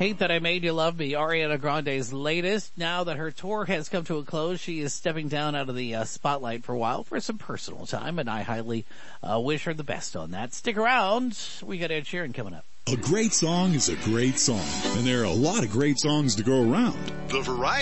Hate That I Made You Love Me, Ariana Grande's latest. Now that her tour has come to a close, she is stepping down out of the spotlight for a while for some personal time, and I highly wish her the best on that. Stick around. We got Ed Sheeran coming up. A great song is a great song, and there are a lot of great songs to go around. The Variety